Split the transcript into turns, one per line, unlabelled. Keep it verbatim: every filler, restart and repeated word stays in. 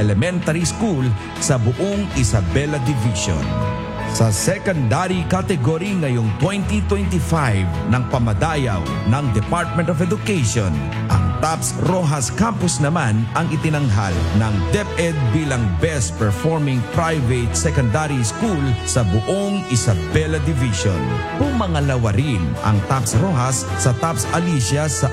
Elementary School sa buong Isabela Division. Sa secondary category ngayong twenty twenty-five ng pamadayaw ng Department of Education, ang TAPS Rojas Campus naman ang itinanghal ng DepEd bilang Best Performing Private Secondary School sa buong Isabela Division. Pumangalawa rin ang TAPS Rojas sa TAPS Alicia sa